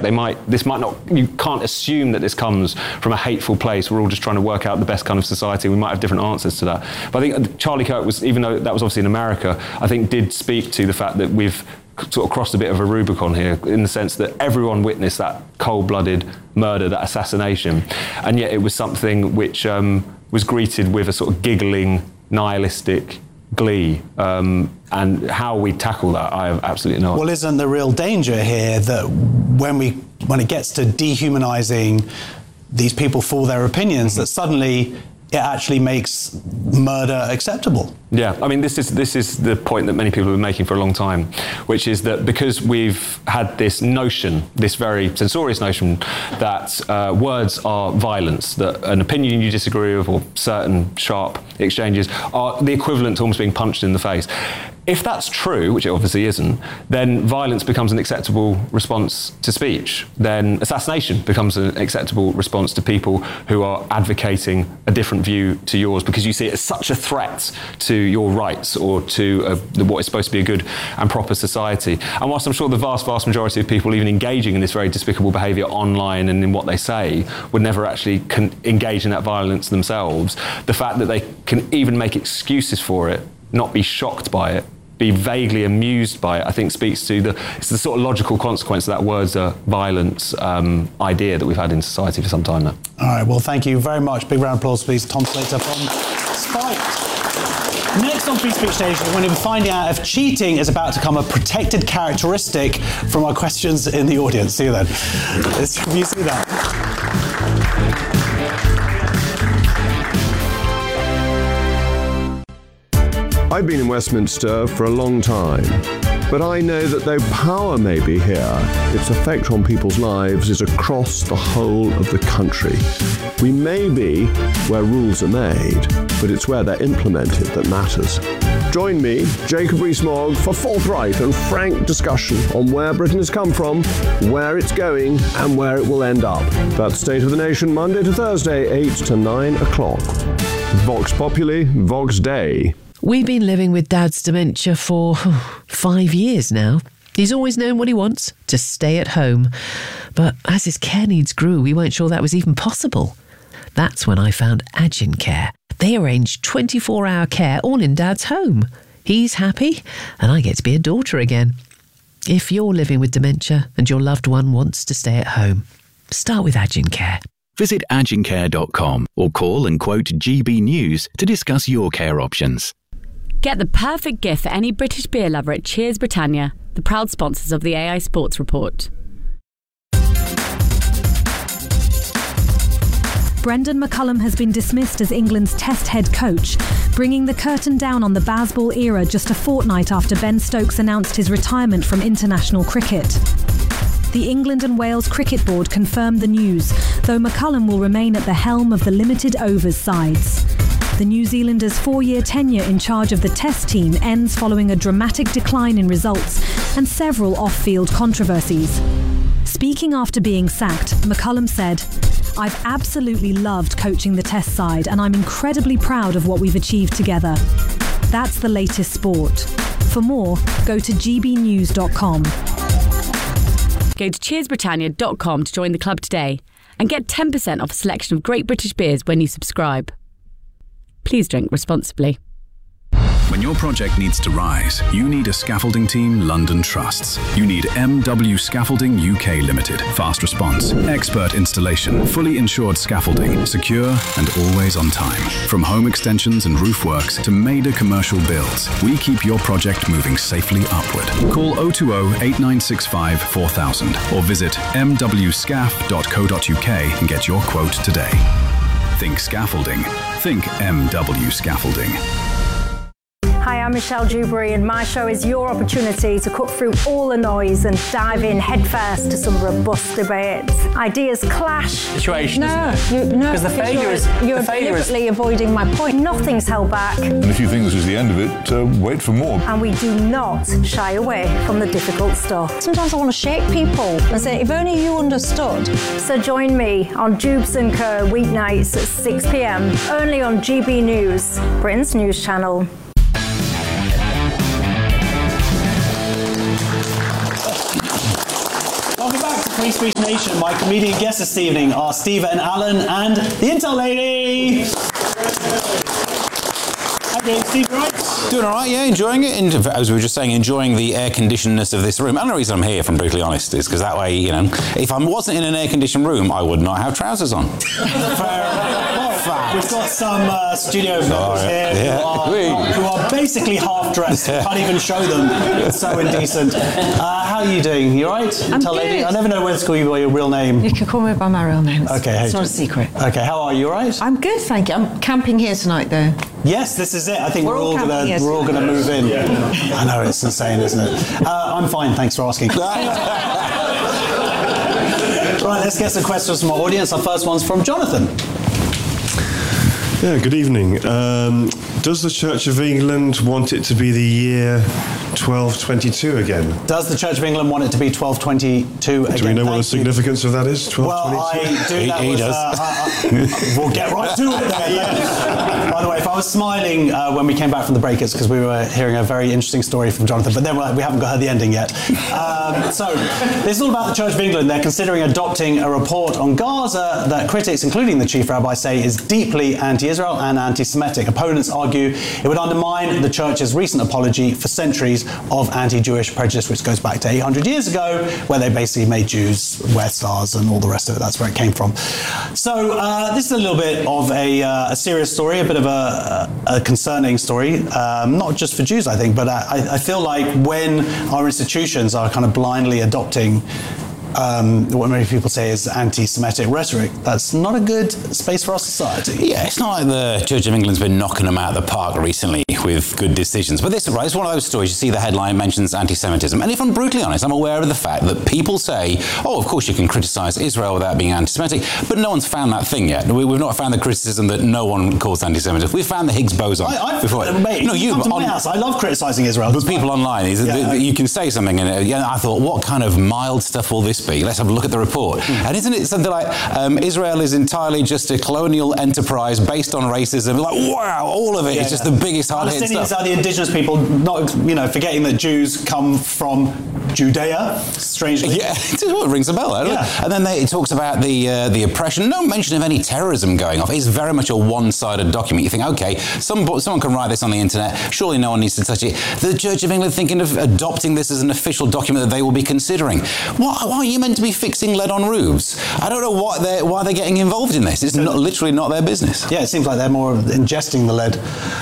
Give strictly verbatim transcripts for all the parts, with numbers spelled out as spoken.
They might, this might not, you can't assume that this comes from a hateful place. We're all just trying to work out the best kind of society. We might have different answers to that. But I think Charlie Kirk was, even though that was obviously in America, I think did speak to the fact that we've sort of crossed a bit of a Rubicon here, in the sense that everyone witnessed that cold-blooded murder, that assassination, and yet it was something which um, was greeted with a sort of giggling, nihilistic glee. Um, and how we tackle that, I have absolutely no idea. Well, isn't the real danger here that when we when it gets to dehumanising these people for their opinions, mm-hmm. that suddenly it actually makes murder acceptable? Yeah, I mean, this is this is the point that many people have been making for a long time, which is that because we've had this notion, this very censorious notion, that uh, words are violence, that an opinion you disagree with or certain sharp exchanges are the equivalent to almost being punched in the face. If that's true, which it obviously isn't, then violence becomes an acceptable response to speech. Then assassination becomes an acceptable response to people who are advocating a different view to yours, because you see it as such a threat to your rights or to a, what is supposed to be a good and proper society. And whilst I'm sure the vast, vast majority of people even engaging in this very despicable behaviour online and in what they say would never actually con- engage in that violence themselves, the fact that they can even make excuses for it, not be shocked by it, be vaguely amused by it, I think speaks to the, it's the sort of logical consequence of that words are violence um, idea that we've had in society for some time now. All right, well, thank you very much. Big round of applause, please. Tom Slater from Spiked. Next on Free Speech Station, we're going to be finding out if cheating is about to become a protected characteristic from our questions in the audience. See you then. Have you seen that? I've been in Westminster for a long time, but I know that though power may be here, its effect on people's lives is across the whole of the country. We may be where rules are made, but it's where they're implemented that matters. Join me, Jacob Rees-Mogg, for forthright and frank discussion on where Britain has come from, where it's going, and where it will end up. That's State of the Nation, Monday to Thursday, eight to nine o'clock. Vox Populi, Vox Dei. We've been living with Dad's dementia for oh, five years now. He's always known what he wants, to stay at home. But as his care needs grew, we weren't sure that was even possible. That's when I found Agin Care. They arrange twenty-four hour care all in Dad's home. He's happy, and I get to be a daughter again. If you're living with dementia and your loved one wants to stay at home, start with Agin Care. Visit agin care dot com or call and quote G B News to discuss your care options. Get the perfect gift for any British beer lover at Cheers Britannia, the proud sponsors of the A I Sports Report. Brendan McCullum has been dismissed as England's Test head coach, bringing the curtain down on the Bazball era just a fortnight after Ben Stokes announced his retirement from international cricket. The England and Wales Cricket Board confirmed the news, though McCullum will remain at the helm of the limited overs sides. The New Zealanders' four-year tenure in charge of the Test team ends following a dramatic decline in results and several off-field controversies. Speaking after being sacked, McCullum said, "I've absolutely loved coaching the Test side and I'm incredibly proud of what we've achieved together. That's the latest sport. For more, go to g b news dot com. Go to cheers britannia dot com to join the club today and get ten percent off a selection of great British beers when you subscribe. Please drink responsibly. When your project needs to rise, you need a scaffolding team London trusts. You need M W Scaffolding U K Limited. Fast response, expert installation, fully insured scaffolding, secure and always on time. From home extensions and roof works to major commercial builds, we keep your project moving safely upward. Call oh two oh, eight nine six five, four thousand or visit m w scaff dot co dot u k and get your quote today. Think scaffolding. Think M W Scaffolding. Hi, I'm Michelle Dewberry and my show is your opportunity to cut through all the noise and dive in headfirst to some robust debates. Ideas clash. Situation, no, isn't it? You, no, because the failure you're, is you're the failure deliberately is... avoiding my point. Nothing's held back. And if you think this is the end of it, uh, wait for more. And we do not shy away from the difficult stuff. Sometimes I want to shake people and say, if only you understood. So join me on Jubes and Co weeknights at six p m only on G B News, Britain's news channel. Free Speech Nation, my comedian guests this evening are Stephen Allen and the Intel Lady. Hi, Steve, right? Doing all right, yeah, enjoying it. And as we were just saying, enjoying the air-conditionedness of this room. And the reason I'm here, if I'm brutally honest, is because that way, you know, if I wasn't in an air-conditioned room, I would not have trousers on. We've got some uh, studio members here yeah. who, are, who are basically half-dressed. Yeah. Can't even show them. It's so indecent. Uh, how are you doing? You all right? I'm Tell good. Lady. I never know when to call you by your real name. You can call me by my real name. It's, Okay, hey, it's not a just- secret. Okay, how are you? All right? I'm good, thank you. I'm camping here tonight, though. Yes, this is it. I think We're we're, all all camping gonna here we're all gonna tonight. move in. I know, it's insane, isn't it? Uh, I'm fine. Thanks for asking. Right, let's get some questions from our audience. Our first one's from Jonathan. Yeah, good evening. Um, does the Church of England want it to be the year twelve twenty-two again? Does the Church of England want it to be twelve twenty-two again? Do we know what the Thank you. significance of that is? twelve Well, twenty-two? I do. He- that he was, does. Uh, uh, uh, we'll get right to it there. Yeah. By the way, if I was smiling uh, when we came back from the breakers because we were hearing a very interesting story from Jonathan, but then we haven't got heard the ending yet. Um, so this is all about the Church of England. They're considering adopting a report on Gaza that critics, including the chief rabbi, say is deeply anti-Israel and anti-Semitic. Opponents argue it would undermine the Church's recent apology for centuries of anti-Jewish prejudice, which goes back to eight hundred years ago, where they basically made Jews wear stars and all the rest of it. That's where it came from. So uh, this is a little bit of a, uh, a serious story, a bit of a, a concerning story, um, not just for Jews, I think, but I, I feel like when our institutions are kind of blindly adopting Um, what many people say is anti-Semitic rhetoric, that's not a good space for our society. Yeah, it's not like the Church of England's been knocking them out of the park recently with good decisions. But this, right, it's one of those stories. You see the headline mentions anti-Semitism. And if I'm brutally honest, I'm aware of the fact that people say, oh, of course you can criticise Israel without being anti-Semitic, but no one's found that thing yet. We, we've not found the criticism that no one calls anti-Semitism. We've found the Higgs boson. I, I've, before. Mate, no, you you, come to on, my house. I love criticising Israel. But people online, is, Yeah. you can say something, and uh, yeah, I thought, what kind of mild stuff will this be? Let's have a look at the report. Mm. And isn't it something like um, Israel is entirely just a colonial enterprise based on racism? Like, wow, all of it. Yeah, it's just yeah. the biggest hard-hitting Palestinians stuff. are the indigenous people, not, you know, forgetting that Jews come from Judea, strangely. Yeah, it rings a bell, doesn't Yeah. it? And then they, it talks about the uh, the oppression. No mention of any terrorism going off. It's very much a one-sided document. You think, okay, some, someone can write this on the internet. Surely no one needs to touch it. The Church of England thinking of adopting this as an official document that they will be considering. Why, why are you meant to be fixing lead on roofs? I don't know what they're, why they're getting involved in this. It's not, literally not their business. Yeah, it seems like they're more ingesting the lead.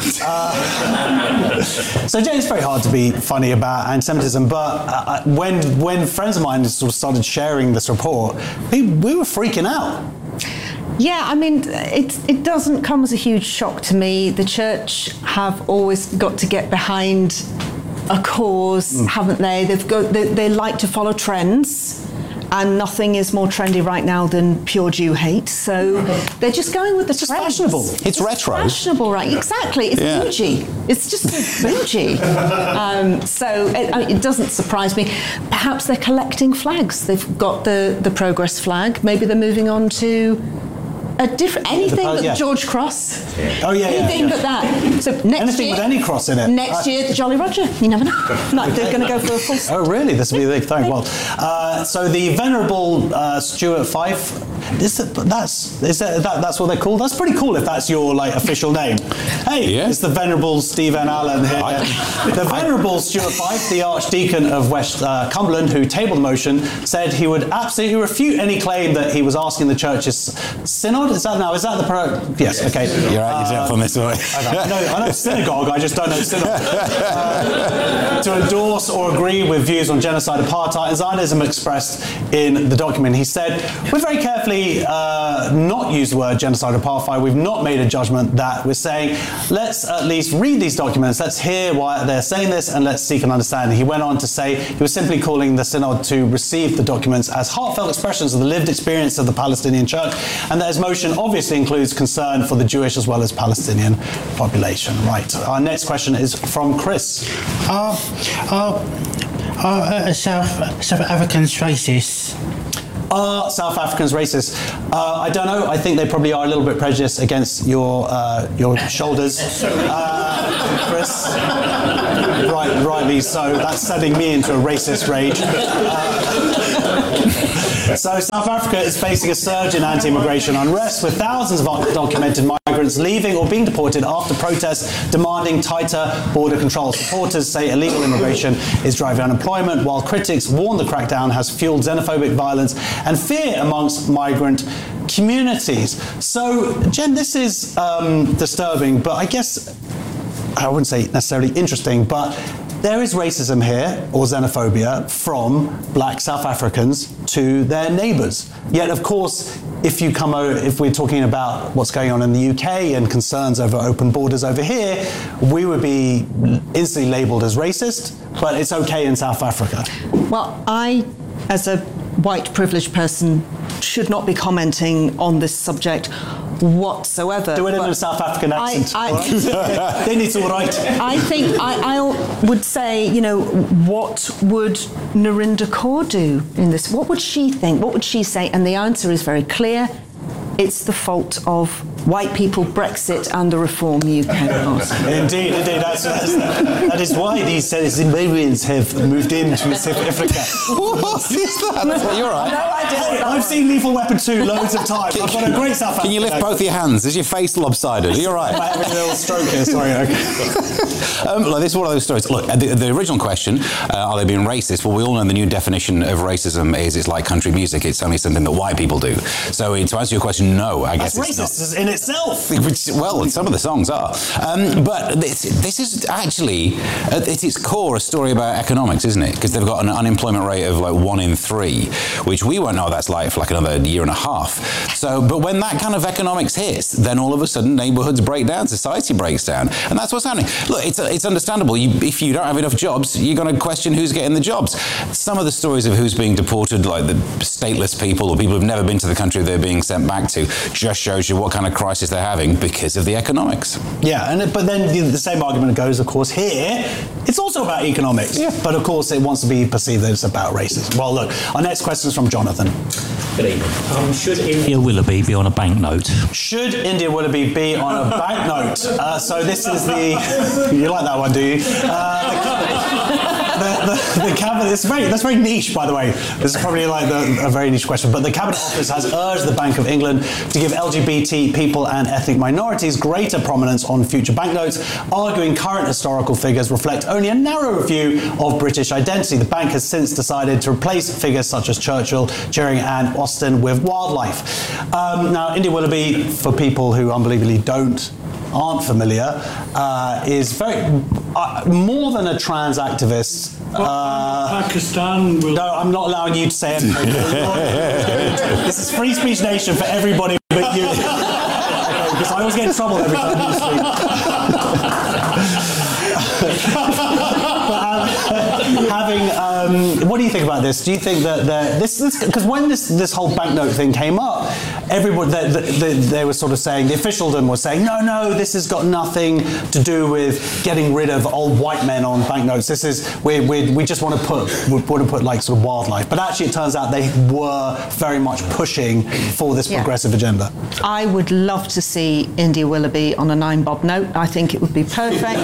Uh, so, Jay, it's very hard to be funny about anti-Semitism, but uh, when when friends of mine sort of started sharing this report, we, we were freaking out. Yeah, I mean, it, it doesn't come as a huge shock to me. The church have always got to get behind a cause, mm. haven't they? They've got, they, they like to follow trends. And nothing is more trendy right now than pure Jew hate. So they're just going with the it's trends. Just fashionable. It's retro. Fashionable, right? Exactly. It's yeah. bougie. It's just bougie. um, so it, it doesn't surprise me. Perhaps they're collecting flags. They've got the, the Progress flag. Maybe they're moving on to a different anything uh, but yeah. the George Cross. Oh yeah, anything yeah, yeah. but that. So next anything year, with any cross in it. Next uh, year, the Jolly Roger. You never know. No, they're going to go for a full. Oh really? This will be the big thing. Well, uh, so the venerable uh, Stuart Fife. Is that, that's is that, that that's what they're called? That's pretty cool if that's your like official name. Hey, yeah. It's the venerable Stephen Allen here. The venerable Stuart Fife, the Archdeacon of West uh, Cumberland, who tabled the motion, said he would absolutely refute any claim that he was asking the church's synod. Is that now? Is that the pro? Yes. Okay. You're right. Except uh, on this one. I know, I know synagogue. I just don't know synod. Uh, to endorse or agree with views on genocide, apartheid, and Zionism expressed in the document. He said, "We're very carefully uh, not use the word genocide, apartheid. We've not made a judgment that we're saying. Let's at least read these documents. Let's hear why they're saying this, and let's seek an understanding." He went on to say he was simply calling the synod to receive the documents as heartfelt expressions of the lived experience of the Palestinian church, and that his motion obviously includes concern for the Jewish as well as Palestinian population. Right. Our next question is from Chris. Are, are, are uh, South, South Africans racist? Are South Africans racist? Uh, I don't know. I think they probably are a little bit prejudiced against your uh, your shoulders, uh, Chris. Right, rightly so. That's sending me into a racist rage. Uh, So South Africa is facing a surge in anti-immigration unrest, with thousands of undocumented migrants leaving or being deported after protests demanding tighter border controls. Reporters say illegal immigration is driving unemployment, while critics warn the crackdown has fueled xenophobic violence and fear amongst migrant communities. So, Jen, this is um, disturbing, but I guess I wouldn't say necessarily interesting, but there is racism here, or xenophobia, from black South Africans to their neighbours. Yet, of course, if you come over, if we're talking about what's going on in the U K and concerns over open borders over here, we would be instantly labelled as racist, but it's okay in South Africa. Well, I, as a white privileged person, should not be commenting on this subject whatsoever. Do it in a South African accent. I, I, they need to write. I think I, I would say, you know, what would Narinder Kaur do in this? What would she think? What would she say? And the answer is very clear. It's the fault of white people, Brexit, and the Reform U K policy. Indeed, indeed. That's, that's, that is why these uh, Zimbabweans have moved into South Africa. What is that? That's what you're right. No idea. Hey, I've seen Lethal Weapon two loads of times. I've got a great South Africa. Can you lift both your hands? Is your face lopsided? You're right. I'm having a little stroke here. Sorry. Okay. um, look, this is one of those stories. Look, the, the original question, uh, are they being racist? Well, we all know the new definition of racism is it's like country music. It's only something that white people do. So to answer your question, no, I guess That's it's racist in itself. Which, well, some of the songs are. Um, but this, this is actually, at its core, a story about economics, isn't it? Because they've got an unemployment rate of like one in three, which we won't know what that's like for like another year and a half. So, but when that kind of economics hits, then all of a sudden neighbourhoods break down, society breaks down. And that's what's happening. Look, it's, it's understandable. You, if you don't have enough jobs, you're going to question who's getting the jobs. Some of the stories of who's being deported, like the stateless people or people who've never been to the country they're being sent back to, just shows you what kind of crisis they're having because of the economics. Yeah, and but then the, the same argument goes, of course, here, it's also about economics. Yeah. But of course, it wants to be perceived that it's about racism. Well, look, our next question is from Jonathan. Good evening. Um, should India Willoughby be on a banknote? Should India Willoughby be on a banknote? Uh, so this is the... You like that one, do you? Uh, the, the, the cabinet... It's very, that's very niche, by the way. This is probably like the, a very niche question. But the Cabinet Office has urged the Bank of England to give L G B T people and ethnic minorities greater prominence on future banknotes, arguing current historical figures reflect only a narrow view of British identity. The bank has since decided to replace figures such as Churchill, Turing and Austen with wildlife. Um, now, India Willoughby, for people who unbelievably don't aren't familiar, uh, is very uh, more than a trans activist. Uh, Pakistan will... No, I'm not allowing you to say anything. This is Free Speech Nation for everybody but you. Because I always get in trouble every time you speak. But, um, having, um, what do you think about this? Do you think that the, this, because when this this whole banknote thing came up, everybody they, they, they were sort of saying, the officialdom was saying, no, no, this has got nothing to do with getting rid of old white men on banknotes. This is we we we just want to put we want to put like sort of wildlife. But actually, it turns out they were very much pushing for this Yeah. progressive agenda. I would love to see India Willoughby on a nine bob note. I think it would be perfect.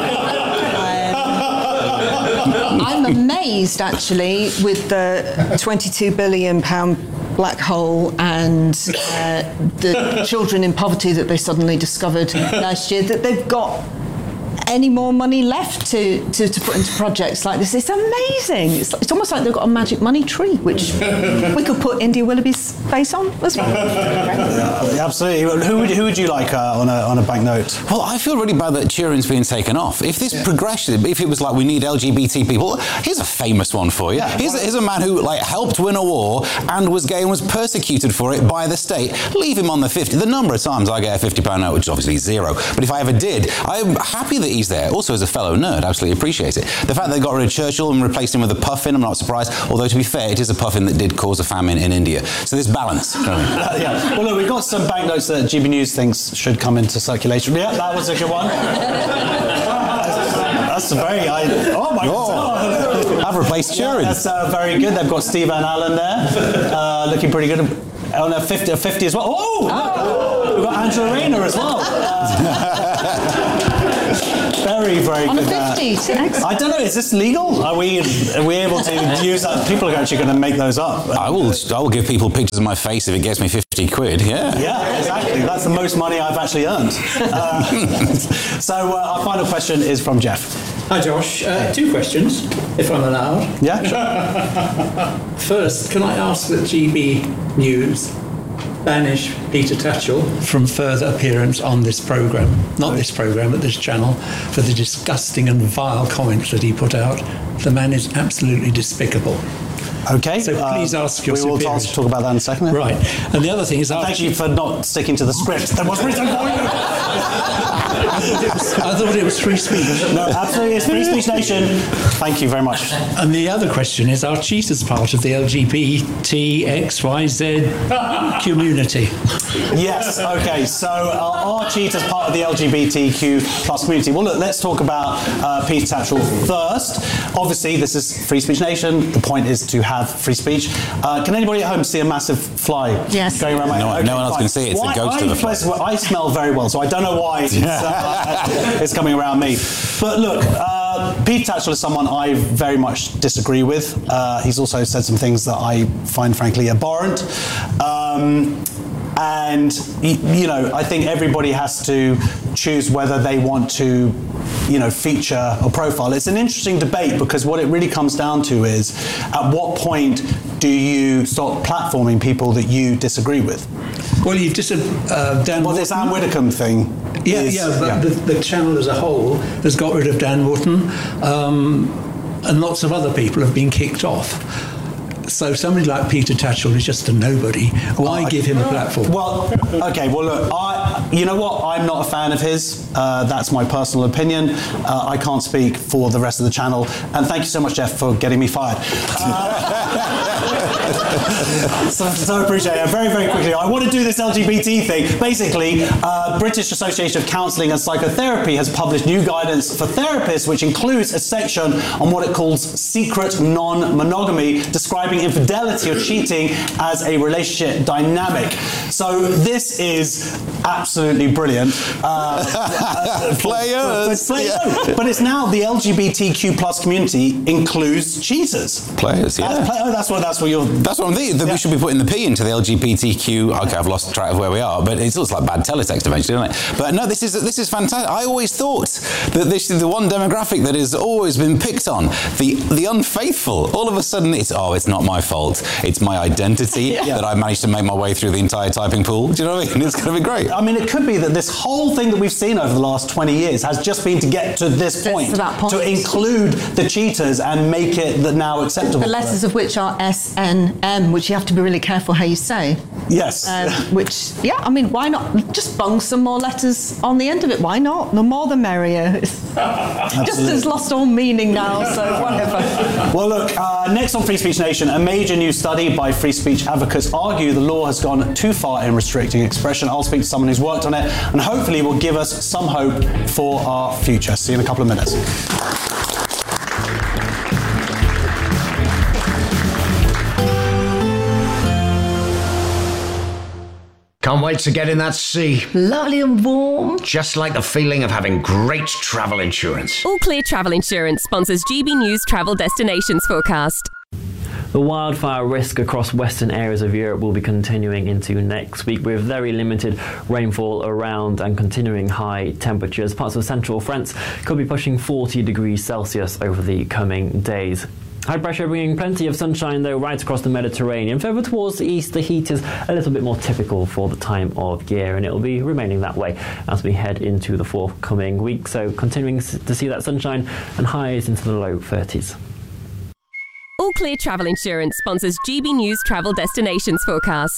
I'm amazed, actually, with the twenty-two billion pound black hole and uh, the children in poverty that they suddenly discovered last year, that they've got any more money left to, to, to put into projects like this. It's amazing. It's, it's almost like they've got a magic money tree, which we could put India Willoughby's face on as well. Yeah, absolutely. Who would, who would you like uh, on a on a banknote? Well, I feel really bad that Turing's being taken off. If this yeah. progressive, if it was like we need L G B T people, here's a famous one for you. Yeah, here's, a, here's a man who like helped win a war and was gay and was persecuted for it by the state. Leave him on the fifty. The number of times I get a fifty pound note, which is obviously zero, but if I ever did, I'm happy that he's there. Also, as a fellow nerd, absolutely appreciate it. The fact they got rid of Churchill and replaced him with a puffin, I'm not surprised. Although, to be fair, it is a puffin that did cause a famine in India. So there's balance. You know what I mean? uh, yeah. Well, look, we've got some banknotes that G B News thinks should come into circulation. Yeah, that was a good one. That's a very... I, oh, my oh. God. I've replaced Turing. Yeah, that's uh, very good. They've got Steve Van Allen there, uh, looking pretty good. On a fifty, a fifty as well. Oh! oh. We've got Angela Rayner as well. Uh, Very, very On good. a fifty. Uh, I don't know. Is this legal? Are we are we able to use that? People are actually going to make those up. I will. I will give people pictures of my face if it gets me fifty quid. Yeah. Yeah, exactly. That's the most money I've actually earned. Uh, so uh, our final question is from Jeff. Hi, Josh. Uh, two questions, if I'm allowed. Yeah, sure. First, can I ask that G B News banish Peter Tatchell from further appearance on this programme, not this programme, but this channel, for the disgusting and vile comments that he put out? The man is absolutely despicable. Okay. So please uh, ask your We will superiors. talk about that in a second. Right. And the other thing is... Thank you for not sticking to the script that was written for you. I thought it was free speech. No, absolutely, it's Free Speech Nation. Thank you very much. And the other question is, are cheaters part of the L G B T X Y Z community? Yes, okay, so uh, are cheaters part of the L G B T Q plus community? Well, look, let's talk about uh, Peter Tatchell first. Obviously, this is Free Speech Nation. The point is to have free speech. Uh, can anybody at home see a massive fly yes. going around my No, okay, no one else fine. can see it. It's Why, a ghost I, of a fly. I smell very well, so I don't know why it's, uh, it's coming around me. But look, uh, Peter Tatchell is someone I very much disagree with. Uh, he's also said some things that I find, frankly, abhorrent. Um, And, you know, I think everybody has to choose whether they want to, you know, feature or profile. It's an interesting debate because what it really comes down to is at what point do you start platforming people that you disagree with? Well, you've just... Uh, Dan well, this Anne Widdecombe thing. Yeah, is, yeah, but yeah. The, the channel as a whole has got rid of Dan Wootton, um, and lots of other people have been kicked off. So somebody like Peter Tatchell is just a nobody. Why give him a platform? Well, okay, well, look, I, you know what? I'm not a fan of his. Uh, that's my personal opinion. Uh, I can't speak for the rest of the channel. And thank you so much, Jeff, for getting me fired. Uh, so, so I appreciate it. Very, very quickly, I want to do this L G B T thing. Basically, uh, British Association of Counselling and Psychotherapy has published new guidance for therapists, which includes a section on what it calls secret non-monogamy, describing infidelity or cheating as a relationship dynamic. So this is absolutely brilliant. Uh, uh, Players! But, yeah. But it's now the L G B T Q plus community includes cheaters. Players, yeah. That's, play, oh, that's what that's what you're. That's what I'm thinking. That Yeah. we should be putting the P into the L G B T Q. Okay, I've lost track of where we are, but it looks like bad teletext eventually, doesn't it? But no, this is this is fantastic. I always thought that this is the one demographic that has always been picked on, the the unfaithful. All of a sudden, it's oh, it's not my fault. It's my identity Yeah. that I managed to make my way through the entire typing pool. Do you know what I mean? It's going to be great. I mean, it could be that this whole thing that we've seen over the last twenty years has just been to get to this point, to that point. to include the cheaters and make it the now acceptable. The letters of which are S N M, which you have to be really careful how you say. Yes. Um, which, yeah, I mean, why not just bung some more letters on the end of it? Why not? The more the merrier. Just has lost all meaning now, so whatever. Well, look, uh, next on Free Speech Nation, a major new study by free speech advocates argue the law has gone too far in restricting expression. I'll speak to someone who's worked on it and hopefully will give us some hope for our future. See you in a couple of minutes. Can't wait to get in that sea. Lovely and warm. Just like the feeling of having great travel insurance. All Clear Travel Insurance sponsors G B News Travel Destinations Forecast. The wildfire risk across western areas of Europe will be continuing into next week with very limited rainfall around and continuing high temperatures. Parts of central France could be pushing forty degrees Celsius over the coming days. High pressure bringing plenty of sunshine though right across the Mediterranean. Further towards the east, the heat is a little bit more typical for the time of year, and it will be remaining that way as we head into the forthcoming week. So continuing to see that sunshine and highs into the low thirties. All Clear Travel Insurance sponsors G B News Travel Destinations Forecast.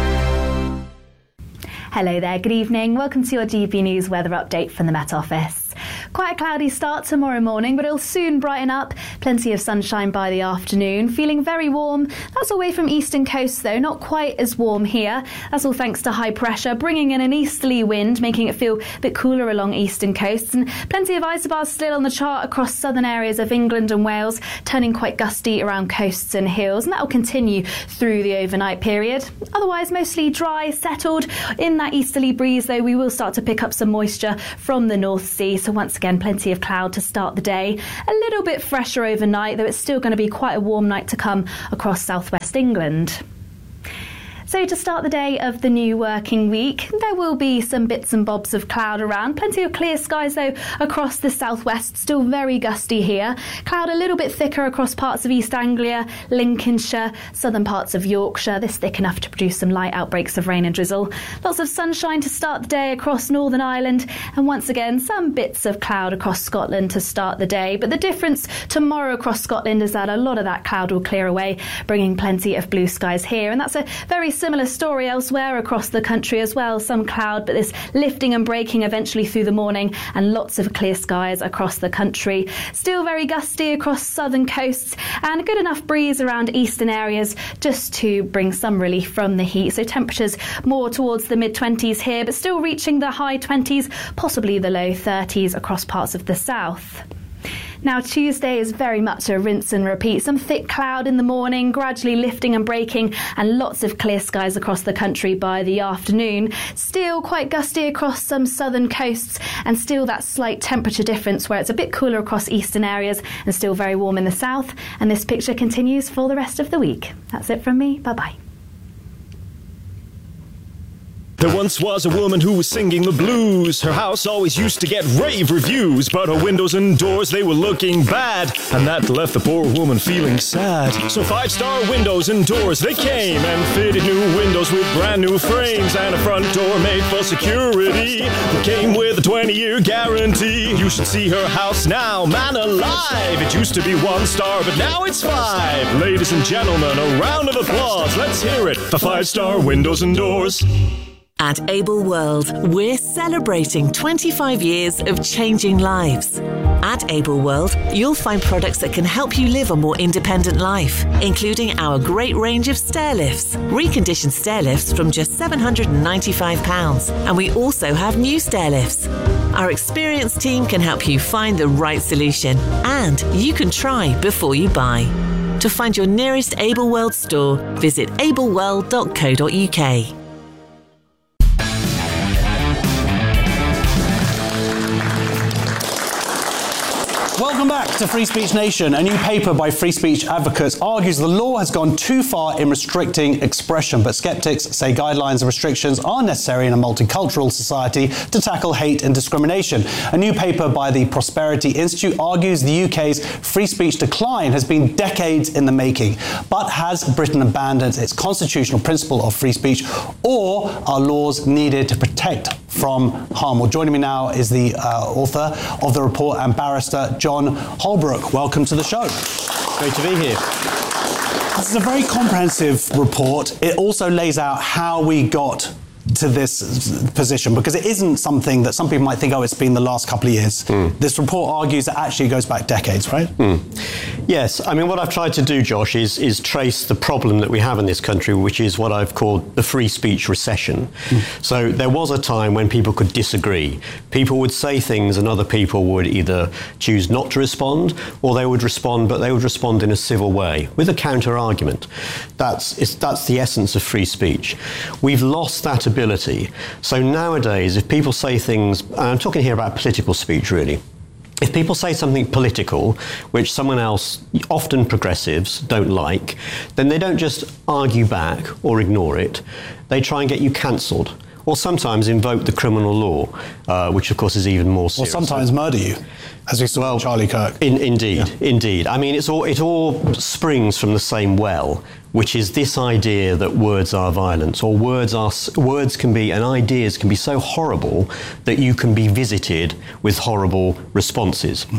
Hello there, good evening. Welcome to your G B News weather update from the Met Office. Quite a cloudy start tomorrow morning, but it'll soon brighten up. Plenty of sunshine by the afternoon. Feeling very warm. That's away from eastern coasts though, not quite as warm here. That's all thanks to high pressure, bringing in an easterly wind, making it feel a bit cooler along eastern coasts. And plenty of isobars still on the chart across southern areas of England and Wales, turning quite gusty around coasts and hills, and that will continue through the overnight period. Otherwise, mostly dry, settled. In that easterly breeze, though, we will start to pick up some moisture from the North Sea, so once again, plenty of cloud to start the day. A little bit fresher overnight, though it's still going to be quite a warm night to come across southwest England. So to start the day of the new working week, there will be some bits and bobs of cloud around. Plenty of clear skies though across the southwest, still very gusty here. Cloud a little bit thicker across parts of East Anglia, Lincolnshire, southern parts of Yorkshire. This thick enough to produce some light outbreaks of rain and drizzle. Lots of sunshine to start the day across Northern Ireland, and once again some bits of cloud across Scotland to start the day. But the difference tomorrow across Scotland is that a lot of that cloud will clear away, bringing plenty of blue skies here, and that's a very similar story elsewhere across the country as well. Some cloud, but this lifting and breaking eventually through the morning, and lots of clear skies across the country. Still very gusty across southern coasts, and a good enough breeze around eastern areas just to bring some relief from the heat. So temperatures more towards the mid twenties here, but still reaching the high twenties, possibly the low thirties across parts of the south. Now, Tuesday is very much a rinse and repeat. Some thick cloud in the morning, gradually lifting and breaking, and lots of clear skies across the country by the afternoon. Still quite gusty across some southern coasts, and still that slight temperature difference where it's a bit cooler across eastern areas and still very warm in the south. And this picture continues for the rest of the week. That's it from me. Bye-bye. There once was a woman who was singing the blues. Her house always used to get rave reviews, but her windows and doors, they were looking bad, and that left the poor woman feeling sad. So five-star windows and doors, they came and fitted new windows with brand new frames, and a front door made for security that came with a twenty-year guarantee. You should see her house now, man alive. It used to be one star, but now it's five. Ladies and gentlemen, a round of applause. Let's hear it for five-star windows and doors. At Able World, we're celebrating twenty-five years of changing lives. At Able World, you'll find products that can help you live a more independent life, including our great range of stair lifts, reconditioned stair lifts from just seven hundred ninety-five pounds. And we also have new stair lifts. Our experienced team can help you find the right solution, and you can try before you buy. To find your nearest Able World store, visit able world dot co dot u k. Welcome back to Free Speech Nation. A new paper by free speech advocates argues the law has gone too far in restricting expression, but skeptics say guidelines and restrictions are necessary in a multicultural society to tackle hate and discrimination. A new paper by the Prosperity Institute argues the U K's free speech decline has been decades in the making. But has Britain abandoned its constitutional principle of free speech, or are laws needed to protect from harm? Well, joining me now is the uh, author of the report and barrister John Holbrook. Welcome to the show. Great to be here. This is a very comprehensive report. It also lays out how we got to this position, because it isn't something that some people might think, oh, it's been the last couple of years. Mm. This report argues that actually it goes back decades, right? Mm. Yes. I mean, what I've tried to do, Josh, is, is trace the problem that we have in this country, which is what I've called the free speech recession. Mm. So there was a time when people could disagree. People would say things and other people would either choose not to respond, or they would respond, but they would respond in a civil way with a counter-argument. That's, it's, that's the essence of free speech. We've lost that ability. So nowadays, if people say things, and I'm talking here about political speech really, if people say something political, which someone else, often progressives, don't like, then they don't just argue back or ignore it, they try and get you cancelled, or sometimes invoke the criminal law, uh, which of course is even more serious. Or sometimes murder you, as we saw well, Charlie Kirk. In, indeed, yeah. indeed. I mean, it's all, it all springs from the same well, which is this idea that words are violence, or words are words can be and ideas can be so horrible that you can be visited with horrible responses.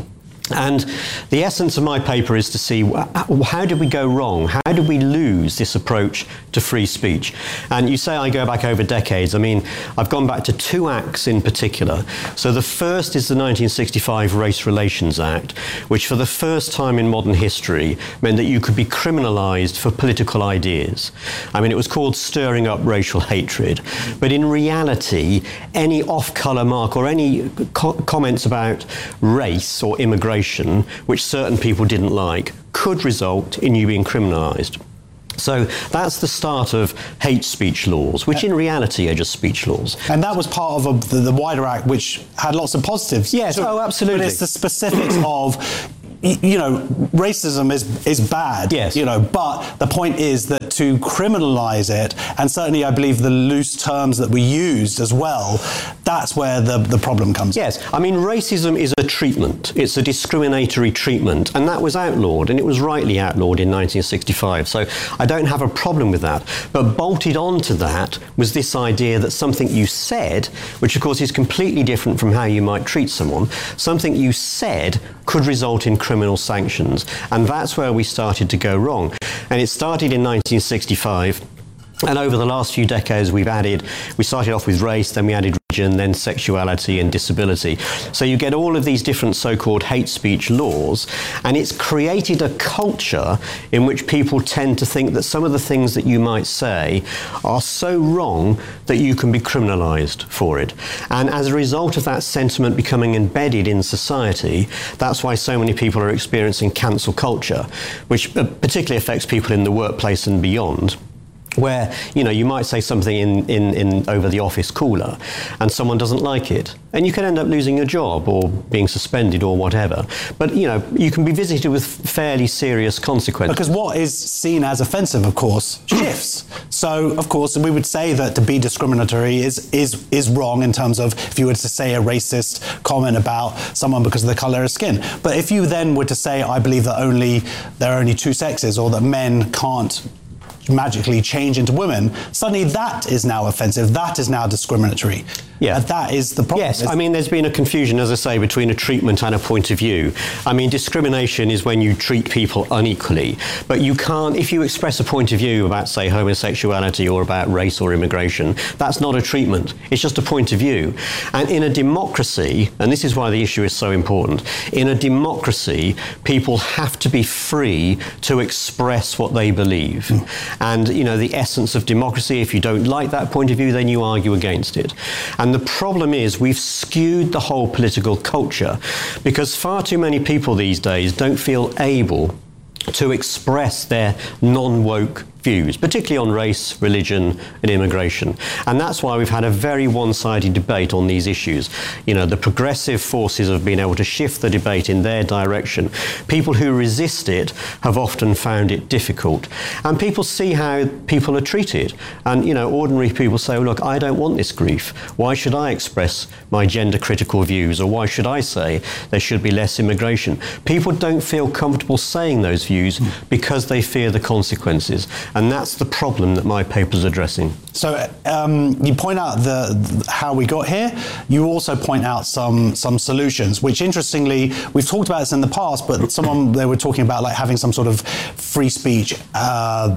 And the essence of my paper is to see how did we go wrong? How did we lose this approach to free speech? And you say I go back over decades. I mean, I've gone back to two acts in particular. So the first is the nineteen sixty-five Race Relations Act, which for the first time in modern history meant that you could be criminalised for political ideas. I mean, it was called stirring up racial hatred. But in reality, any off-colour mark or any co- comments about race or immigration which certain people didn't like, could result in you being criminalised. So that's the start of hate speech laws, which in reality are just speech laws. And that was part of a, the, the wider act, which had lots of positives. Yes, so, oh, absolutely. But it's the specifics of, you know, racism is is bad. Yes. You know, but the point is that to criminalise it, and certainly I believe the loose terms that we used as well, that's where the, the problem comes in. Yes. I mean, racism is a treatment. It's a discriminatory treatment, and that was outlawed, and it was rightly outlawed in nineteen sixty-five. So I don't have a problem with that. But bolted onto that was this idea that something you said, which of course is completely different from how you might treat someone, something you said could result in criminal sanctions. And that's where we started to go wrong. And it started in nineteen sixty-five. And over the last few decades, we've added, we started off with race, then we added religion, then sexuality and disability. So you get all of these different so-called hate speech laws, and it's created a culture in which people tend to think that some of the things that you might say are so wrong that you can be criminalised for it. And as a result of that sentiment becoming embedded in society, that's why so many people are experiencing cancel culture, which particularly affects people in the workplace and beyond, where, you know, you might say something in, in, in over the office cooler and someone doesn't like it, and you can end up losing your job or being suspended or whatever. But, you know, you can be visited with fairly serious consequences. Because what is seen as offensive, of course, shifts. So, of course, we would say that to be discriminatory is, is, is wrong in terms of if you were to say a racist comment about someone because of the colour of skin. But if you then were to say, I believe that only there are only two sexes, or that men can't magically change into women, suddenly that is now offensive, that is now discriminatory. Yeah. And that is the problem. Yes, I mean, there's been a confusion, as I say, between a treatment and a point of view. I mean, discrimination is when you treat people unequally, but you can't, if you express a point of view about, say, homosexuality or about race or immigration, that's not a treatment. It's just a point of view. And in a democracy, and this is why the issue is so important, in a democracy, people have to be free to express what they believe. Mm. And, you know, the essence of democracy, if you don't like that point of view, then you argue against it. And the problem is we've skewed the whole political culture because far too many people these days don't feel able to express their non-woke views, particularly on race, religion and immigration. And that's why we've had a very one-sided debate on these issues. You know, the progressive forces have been able to shift the debate in their direction. People who resist it have often found it difficult. And people see how people are treated. And, you know, ordinary people say, well, look, I don't want this grief. Why should I express my gender-critical views? Or why should I say there should be less immigration? People don't feel comfortable saying those views because they fear the consequences. And that's the problem that my paper's addressing. So um, you point out the, the how we got here. You also point out some some solutions, which interestingly, we've talked about this in the past, but someone, they were talking about like having some sort of free speech uh,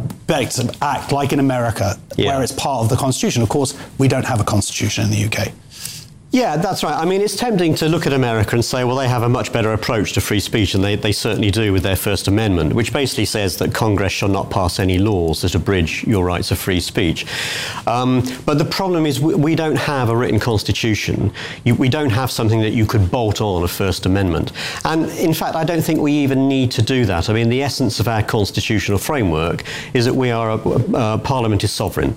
act like in America, yeah, where it's part of the Constitution. Of course, we don't have a Constitution in the U K. Yeah, that's right. I mean, it's tempting to look at America and say, well, they have a much better approach to free speech, and they, they certainly do with their First Amendment, which basically says that Congress shall not pass any laws that abridge your rights of free speech. Um, but the problem is we, we don't have a written constitution. You, we don't have something that you could bolt on a First Amendment. And in fact, I don't think we even need to do that. I mean, the essence of our constitutional framework is that we are, a, a, a Parliament is sovereign.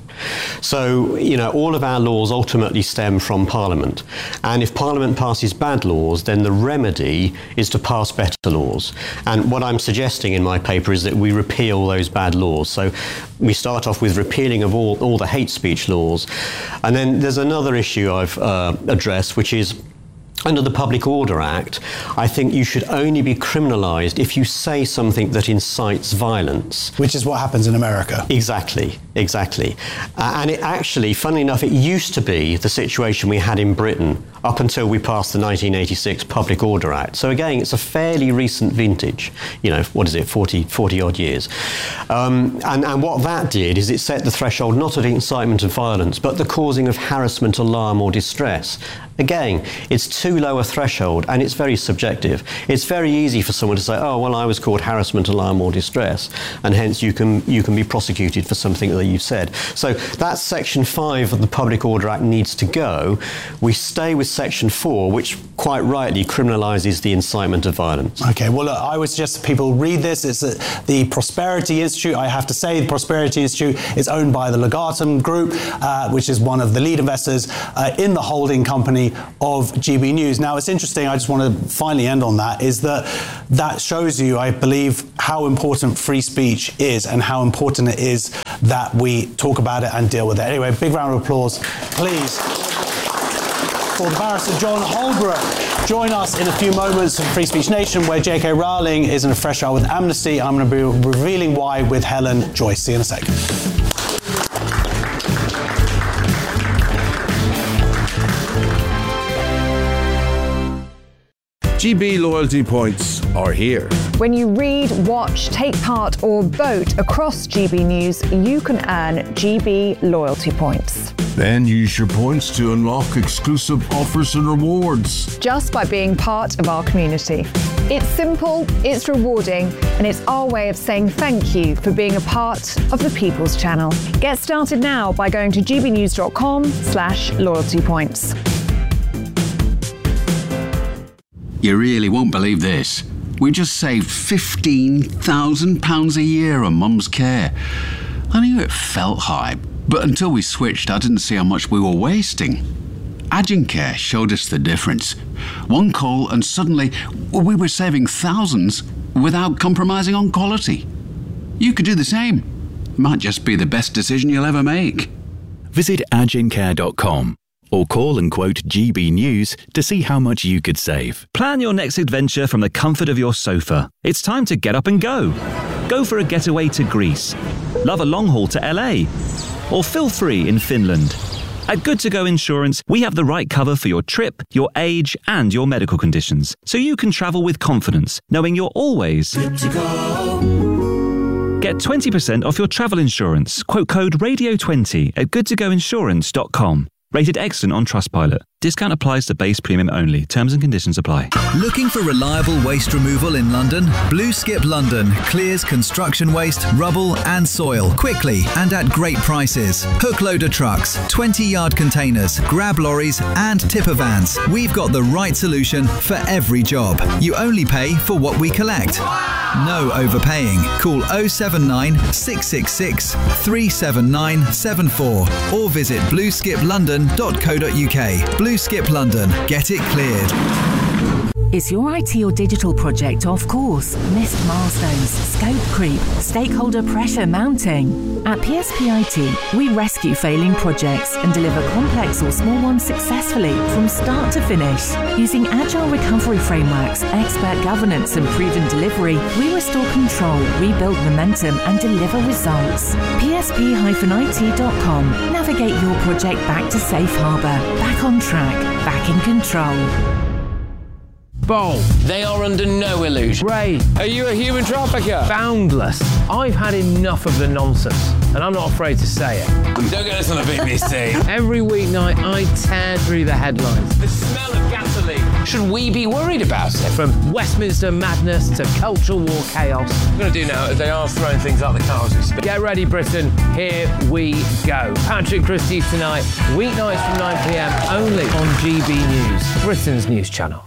So, you know, all of our laws ultimately stem from Parliament. And if Parliament passes bad laws, then the remedy is to pass better laws. And what I'm suggesting in my paper is that we repeal those bad laws. So we start off with repealing of all, all the hate speech laws. And then there's another issue I've uh, addressed, which is under the Public Order Act, I think you should only be criminalised if you say something that incites violence. Which is what happens in America. Exactly, exactly. Uh, and it actually, funnily enough, it used to be the situation we had in Britain up until we passed the nineteen eighty-six Public Order Act. So again, it's a fairly recent vintage, you know, what is it, forty, forty odd years. Um, and, and what that did is it set the threshold not of incitement of violence, but the causing of harassment, alarm or distress. Again, it's too low a threshold and it's very subjective. It's very easy for someone to say, oh, well, I was called harassment, alarm or distress, and hence you can you can be prosecuted for something that you've said. So that Section five of the Public Order Act needs to go. We stay with Section four, which quite rightly criminalises the incitement of violence. Okay, well, look, I would suggest that people read this. It's a, the Prosperity Institute. I have to say, the Prosperity Institute is owned by the Legatum Group, uh, which is one of the lead investors uh, in the holding company of G B News. Now, it's interesting, I just want to finally end on that, is that that shows you, I believe, how important free speech is and how important it is that we talk about it and deal with it. Anyway, big round of applause, please, for the barrister John Holbrook. Join us in a few moments from Free Speech Nation, where J K Rowling is in a fresh trial with Amnesty. I'm going to be revealing why with Helen Joyce. See you in a sec. G B loyalty points are here. When you read, watch, take part or vote across G B News, you can earn G B loyalty points. Then use your points to unlock exclusive offers and rewards. Just by being part of our community. It's simple, it's rewarding, and it's our way of saying thank you for being a part of the People's Channel. Get started now by going to gbnews.com slash loyalty points. You really won't believe this. We just saved fifteen thousand pounds a year on Mum's care. I knew it felt high, but until we switched, I didn't see how much we were wasting. Agencare showed us the difference. One call and suddenly we were saving thousands without compromising on quality. You could do the same. Might just be the best decision you'll ever make. Visit agencare dot com. Or call and quote G B News to see how much you could save. Plan your next adventure from the comfort of your sofa. It's time to get up and go. Go for a getaway to Greece. Love a long haul to L A. Or feel free in Finland. At Good To Go Insurance, we have the right cover for your trip, your age, and your medical conditions, so you can travel with confidence, knowing you're always good to go. Get twenty percent off your travel insurance. Quote code radio twenty at good to go insurance dot com. Rated excellent on Trustpilot. Discount applies to base premium only. Terms and conditions apply. Looking for reliable waste removal in London? Blue Skip London clears construction waste, rubble and soil quickly and at great prices. Hook loader trucks, twenty yard containers, grab lorries and tipper vans. We've got the right solution for every job. You only pay for what we collect. No overpaying. Call oh seven nine, six six six, three seven nine seven four or visit blue skip london dot co dot uk. Blue Skip London. Get it cleared. Is your I T or digital project off course? Missed milestones, scope creep, stakeholder pressure mounting? At P S P I T, we rescue failing projects and deliver complex or small ones successfully from start to finish. Using agile recovery frameworks, expert governance and proven delivery, we restore control, rebuild momentum and deliver results. P S P I T dot com. Navigate your project back to safe harbour, back on track, back in control. Bold. They are under no illusion. Ray, are you a human trafficker? Boundless. I've had enough of the nonsense, and I'm not afraid to say it. Don't get us on the B B C. Every weeknight, I tear through the headlines. The smell of gasoline. Should we be worried about it? From Westminster madness to cultural war chaos. What we're going to do now is they are throwing things out the car as we speak. Get ready, Britain. Here we go. Patrick Christie's tonight, weeknights from nine p m, only on G B News, Britain's news channel.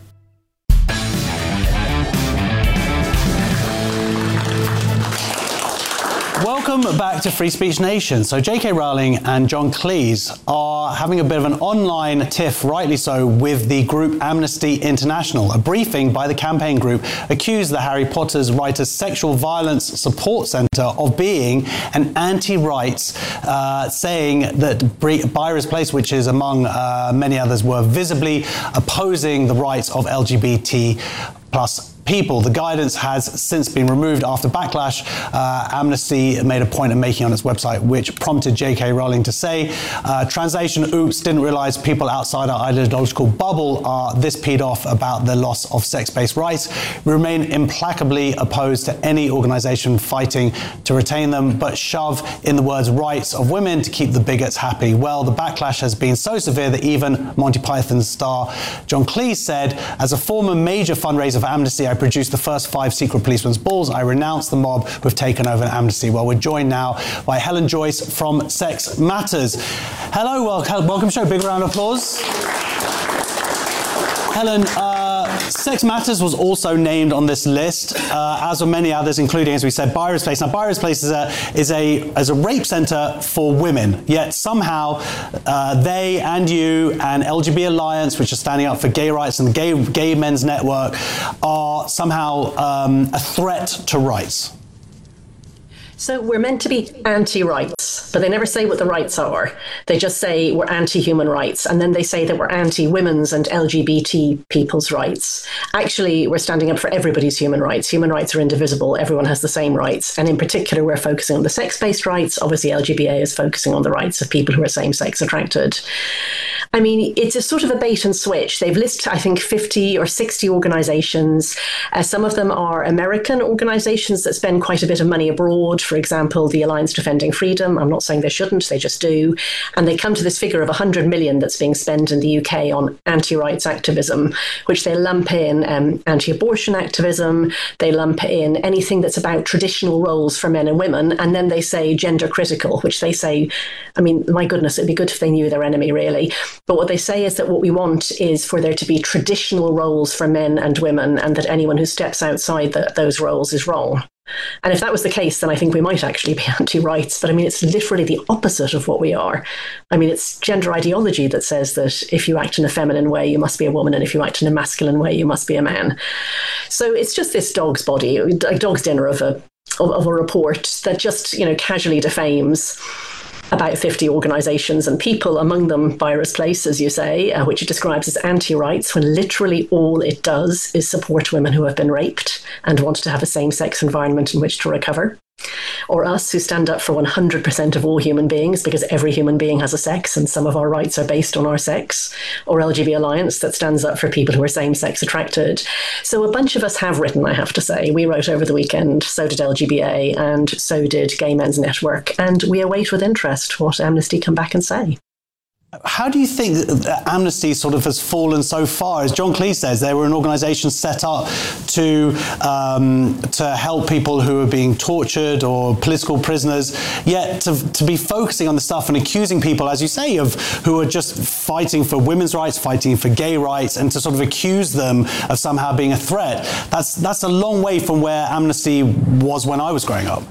Welcome back to Free Speech Nation. So J K Rowling and John Cleese are having a bit of an online tiff, rightly so, with the group Amnesty International. A briefing by the campaign group accused the Harry Potter's writer's sexual violence support centre of being an anti-rights, uh, saying that Byra's Place, which is among uh, many others, were visibly opposing the rights of L G B T plus people. The guidance has since been removed after backlash. Uh, Amnesty made a point of making on its website, which prompted J K Rowling to say, uh, translation, oops, didn't realise people outside our ideological bubble are this peed off about the loss of sex-based rights. We remain implacably opposed to any organisation fighting to retain them, but shove in the words rights of women to keep the bigots happy. Well, the backlash has been so severe that even Monty Python star John Cleese said, as a former major fundraiser for Amnesty, I produced the first five secret policemen's balls. I renounce the mob who've taken over Amnesty. Well, we're joined now by Helen Joyce from Sex Matters. Hello, welcome, welcome show. Big round of applause. Helen, uh, Sex Matters was also named on this list, uh, as were many others, including, as we said, Byra's Place. Now, Byra's Place is a is a is a rape centre for women. Yet somehow uh, they and you and L G B T Alliance, which are standing up for gay rights, and the Gay Gay Men's Network, are somehow um, a threat to rights. So we're meant to be anti-rights, but they never say what the rights are. They just say we're anti-human rights, and then they say that we're anti-women's and L G B T people's rights. Actually, we're standing up for everybody's human rights. Human rights are indivisible. Everyone has the same rights. And in particular, we're focusing on the sex-based rights. Obviously, L G B A is focusing on the rights of people who are same-sex attracted. I mean, it's a sort of a bait and switch. They've listed, I think, fifty or sixty organizations. Uh, some of them are American organizations that spend quite a bit of money abroad. For example, the Alliance Defending Freedom. I'm not saying they shouldn't, they just do. And they come to this figure of one hundred million that's being spent in the U K on anti-rights activism, which they lump in um, anti-abortion activism. They lump in anything that's about traditional roles for men and women. And then they say gender critical, which they say, I mean, my goodness, it'd be good if they knew their enemy, really. But what they say is that what we want is for there to be traditional roles for men and women, and that anyone who steps outside the, those roles is wrong. And if that was the case, then I think we might actually be anti-rights. But I mean, it's literally the opposite of what we are. I mean, it's gender ideology that says that if you act in a feminine way, you must be a woman, and if you act in a masculine way, you must be a man. So it's just this dog's body, a dog's dinner of a of, of a report that just, you know, casually defames about fifty organisations and people, among them Byra's Place, as you say, uh, which it describes as anti-rights, when literally all it does is support women who have been raped and want to have a same-sex environment in which to recover. Or us, who stand up for one hundred percent of all human beings, because every human being has a sex and some of our rights are based on our sex. Or L G B T Alliance, that stands up for people who are same-sex attracted. So a bunch of us have written, I have to say. We wrote over the weekend, so did L G B A, and so did Gay Men's Network. And we await with interest what Amnesty come back and say. How do you think that Amnesty sort of has fallen so far? As John Cleese says, they were an organisation set up to um, to help people who are being tortured or political prisoners, yet to, to be focusing on the stuff and accusing people, as you say, of who are just fighting for women's rights, fighting for gay rights, and to sort of accuse them of somehow being a threat. That's that's a long way from where Amnesty was when I was growing up.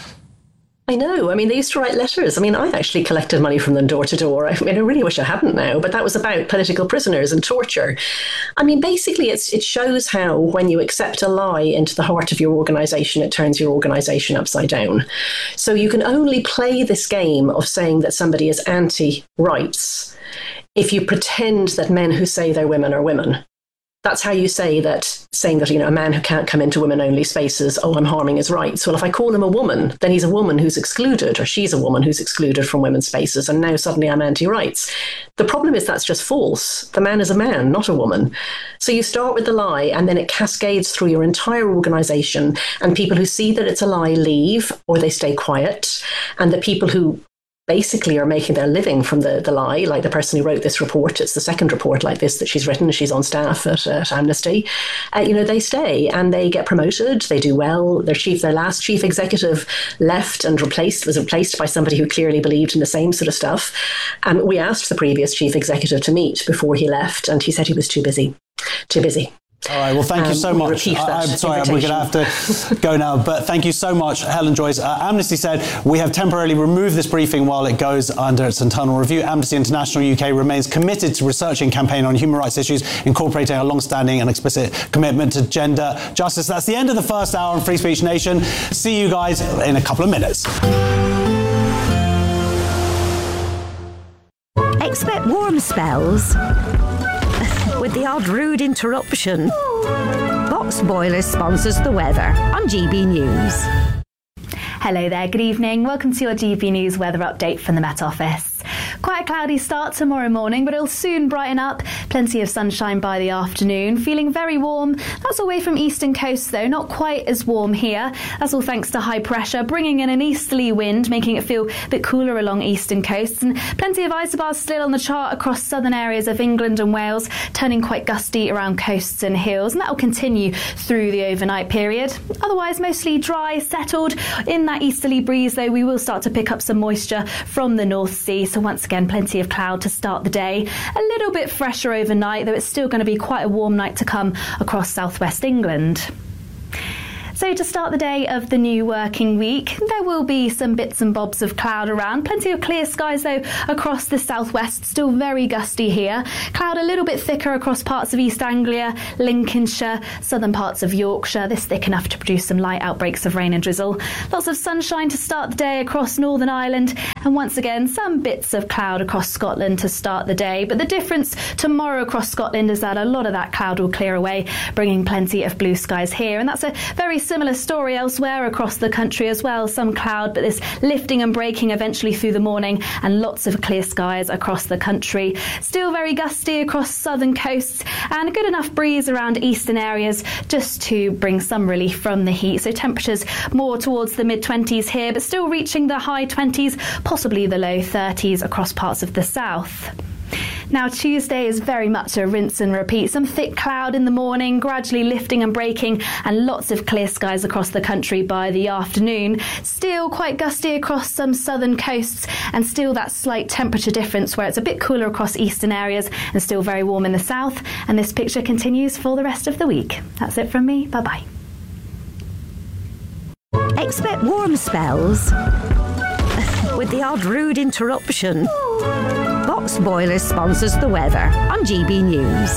I know. I mean, they used to write letters. I mean, I actually collected money from them door to door. I mean, I really wish I hadn't now, but that was about political prisoners and torture. I mean, basically, it's, it shows how when you accept a lie into the heart of your organisation, it turns your organisation upside down. So you can only play this game of saying that somebody is anti-rights if you pretend that men who say they're women are women. That's how you say that, saying that, you know, a man who can't come into women-only spaces, oh, I'm harming his rights. Well, if I call him a woman, then he's a woman who's excluded, or she's a woman who's excluded from women's spaces, and now suddenly I'm anti-rights. The problem is that's just false. The man is a man, not a woman. So you start with the lie, and then it cascades through your entire organisation, and people who see that it's a lie leave, or they stay quiet, and the people who basically are making their living from the, the lie, like the person who wrote this report. It's the second report like this that she's written. She's on staff at, at Amnesty. Uh, you know, they stay and they get promoted. They do well. Their chief, their last chief executive left and replaced, was replaced by somebody who clearly believed in the same sort of stuff. And we asked the previous chief executive to meet before he left, and he said he was too busy, too busy. All right, well, thank you Um, so we much. repeat I, that I'm sorry, we're going to invitation. have to go now, but thank you so much, Helen Joyce. Uh, Amnesty said we have temporarily removed this briefing while it goes under its internal review. Amnesty International U K remains committed to researching and campaign on human rights issues, incorporating a long-standing and explicit commitment to gender justice. That's the end of the first hour on Free Speech Nation. See you guys in a couple of minutes. Expect warm spells with the odd rude interruption. Box Boilers sponsors the weather on G B News. Hello there, good evening. Welcome to your G B News weather update from the Met Office. Quite a cloudy start tomorrow morning, but it'll soon brighten up. Plenty of sunshine by the afternoon. Feeling very warm. That's away from eastern coast though, not quite as warm here. That's all thanks to high pressure, bringing in an easterly wind, making it feel a bit cooler along eastern coasts. And plenty of isobars still on the chart across southern areas of England and Wales, turning quite gusty around coasts and hills. And that will continue through the overnight period. Otherwise, mostly dry, settled. In that easterly breeze though, we will start to pick up some moisture from the North Sea. So once again, plenty of cloud to start the day. A little bit fresher overnight, though it's still going to be quite a warm night to come across southwest England. So to start the day of the new working week, there will be some bits and bobs of cloud around. Plenty of clear skies though across the southwest, still very gusty here. Cloud a little bit thicker across parts of East Anglia, Lincolnshire, southern parts of Yorkshire. This thick enough to produce some light outbreaks of rain and drizzle. Lots of sunshine to start the day across Northern Ireland, and once again some bits of cloud across Scotland to start the day. But the difference tomorrow across Scotland is that a lot of that cloud will clear away, bringing plenty of blue skies here. And that's a very similar story elsewhere across the country as well. Some cloud, but this lifting and breaking eventually through the morning, and lots of clear skies across the country. Still very gusty across southern coasts, and a good enough breeze around eastern areas just to bring some relief from the heat. So temperatures more towards the mid twenties here, but still reaching the high twenties, possibly the low thirties across parts of the south. Now Tuesday is very much a rinse and repeat. Some thick cloud in the morning, gradually lifting and breaking, and lots of clear skies across the country by the afternoon. Still quite gusty across some southern coasts, and still that slight temperature difference where it's a bit cooler across eastern areas and still very warm in the south. And this picture continues for the rest of the week. That's it from me. Bye-bye. Expect warm spells with the odd rude interruption. Box Boilers sponsors the weather on G B News.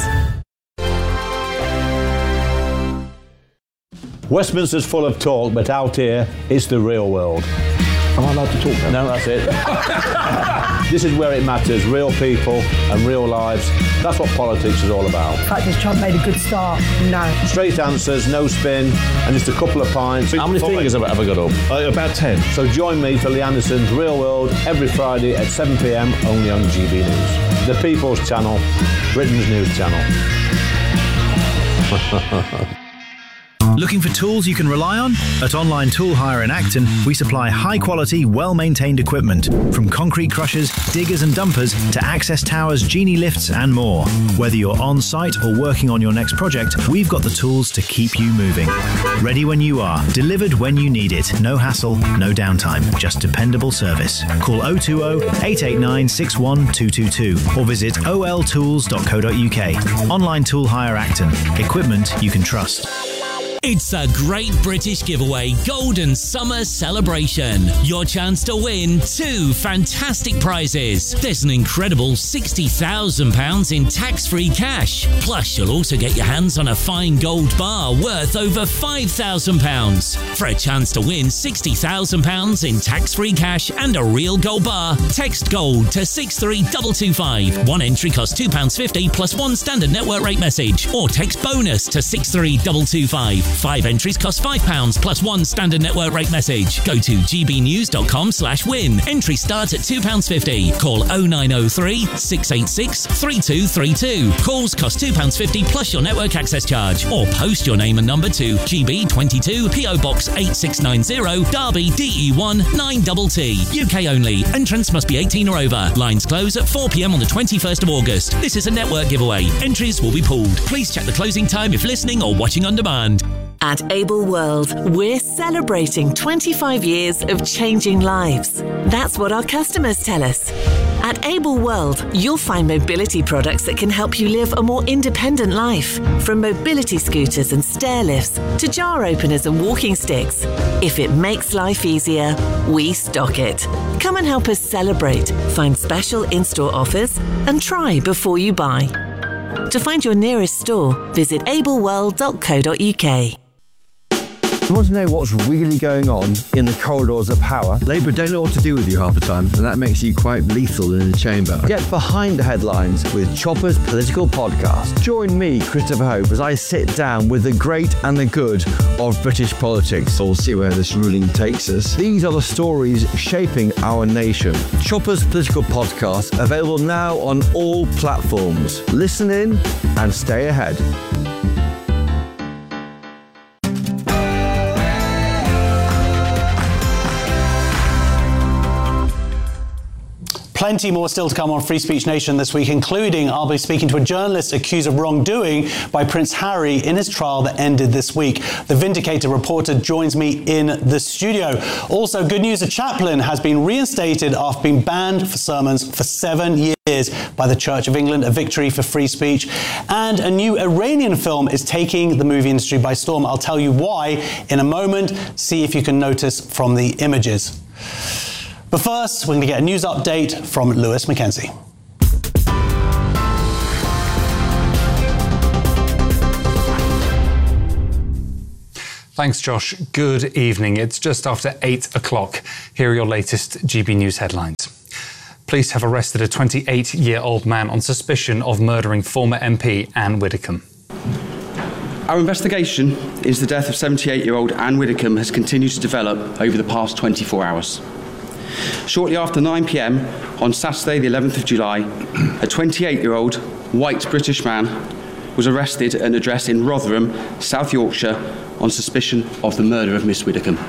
Westminster's full of talk, but out here, it's the real world. Am I allowed to talk now? No, that's it. This is where it matters, real people and real lives. That's what politics is all about. In fact, has Trump made a good start? No. Straight answers, no spin, and just a couple of pints. How many fingers have I ever got up? Uh, about ten. So join me for Lee Anderson's Real World every Friday at seven p m only on G B News. The People's Channel, Britain's news channel. Looking for tools you can rely on? At Online Tool Hire in Acton, we supply high-quality, well-maintained equipment, from concrete crushers, diggers and dumpers to access towers, genie lifts and more. Whether you're on-site or working on your next project, we've got the tools to keep you moving. Ready when you are, delivered when you need it. No hassle, no downtime, just dependable service. Call oh two oh, eight eight nine, six one two two two or visit o l tools dot co dot u k. Online Tool Hire Acton. Equipment you can trust. It's a Great British Giveaway Golden Summer Celebration. Your chance to win two fantastic prizes. There's an incredible sixty thousand pounds in tax-free cash. Plus, you'll also get your hands on a fine gold bar worth over five thousand pounds. For a chance to win sixty thousand pounds in tax-free cash and a real gold bar, text GOLD to six three two two five. One entry costs two pounds fifty plus one standard network rate message. Or text BONUS to six three two two five. Five entries cost five pounds plus one standard network rate message. Go to g b news dot com slash win. Entry starts at two pounds fifty. Call oh nine oh three, six eight six, three two three two. Calls cost two pounds fifty plus your network access charge. Or post your name and number to G B twenty-two, P O Box eight six nine zero, Derby, D E one nine T T. U K only. Entrants must be eighteen or over. Lines close at four p m on the twenty-first of August. This is a network giveaway. Entries will be pooled. Please check the closing time if listening or watching on demand. At Able World, we're celebrating twenty-five years of changing lives. That's what our customers tell us. At Able World, you'll find mobility products that can help you live a more independent life. From mobility scooters and stair lifts to jar openers and walking sticks. If it makes life easier, we stock it. Come and help us celebrate, find special in-store offers, and try before you buy. To find your nearest store, visit able world dot co dot u k. You want to know what's really going on in the corridors of power? Labour don't know what to do with you half the time, and that makes you quite lethal in the chamber. Get behind the headlines with Chopper's Political Podcast. Join me, Christopher Hope, as I sit down with the great and the good of British politics. We'll see where this ruling takes us. These are the stories shaping our nation. Chopper's Political Podcast, available now on all platforms. Listen in and stay ahead. Plenty more still to come on Free Speech Nation this week, including I'll be speaking to a journalist accused of wrongdoing by Prince Harry in his trial that ended this week. The Vindicator reporter joins me in the studio. Also, good news, a chaplain has been reinstated after being banned for sermons for seven years by the Church of England, a victory for free speech. And a new Iranian film is taking the movie industry by storm. I'll tell you why in a moment. See if you can notice from the images. But first, we're going to get a news update from Lewis McKenzie. Thanks, Josh. Good evening. It's just after eight o'clock. Here are your latest G B News headlines. Police have arrested a twenty-eight-year-old man on suspicion of murdering former M P Anne Widdecombe. Our investigation into the death of seventy-eight-year-old Anne Widdecombe has continued to develop over the past twenty-four hours. Shortly after nine p m on Saturday the eleventh of July, a twenty-eight-year-old white British man was arrested at an address in Rotherham, South Yorkshire, on suspicion of the murder of Miss Widdecombe.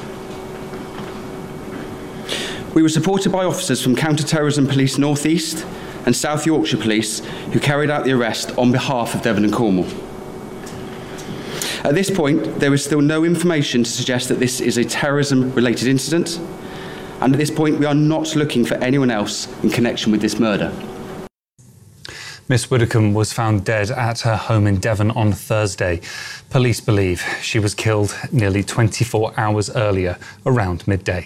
We were supported by officers from Counter-Terrorism Police North East and South Yorkshire Police who carried out the arrest on behalf of Devon and Cornwall. At this point, there is still no information to suggest that this is a terrorism-related incident, and at this point, we are not looking for anyone else in connection with this murder. Miss Widdecombe was found dead at her home in Devon on Thursday. Police believe she was killed nearly twenty-four hours earlier, around midday.